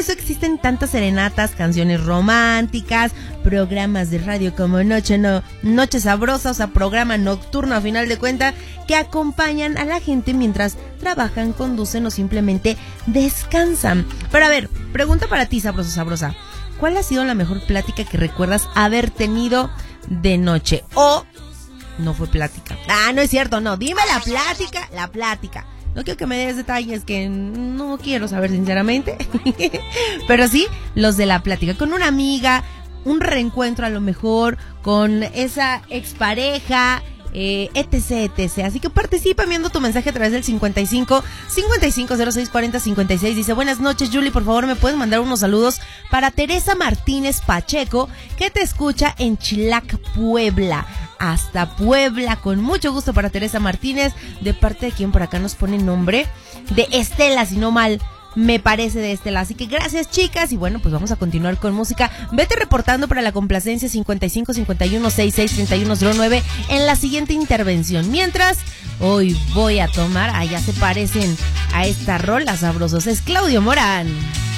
eso existen tantas serenatas, canciones románticas, programas de radio como Noche Sabrosa, o sea, programa nocturno a final de cuentas, que acompañan a la gente mientras trabajan, conducen o simplemente descansan. Pero a ver, pregunta para ti, sabrosa. ¿Cuál ha sido la mejor plática que recuerdas haber tenido de noche? O no fue plática. No es cierto, no. Dime la plática. No quiero que me des detalles que no quiero saber sinceramente. Pero sí, los de la plática. Con una amiga, un reencuentro a lo mejor, con esa expareja, etc. Así que participa enviando tu mensaje a través del 55 06 40 56. Dice: buenas noches, Julie, por favor me puedes mandar unos saludos para Teresa Martínez Pacheco, que te escucha en Chilac, Puebla. Hasta Puebla, con mucho gusto para Teresa Martínez, de parte de quien por acá nos pone nombre de Estela, si no mal me parece, de Estela. Así que gracias, chicas, y bueno, pues vamos a continuar con música. Vete reportando para la complacencia 55 51 66 31 09 en la siguiente intervención. Mientras, hoy voy a tomar, ya se parecen a esta rola, sabrosos, es Claudio Morán.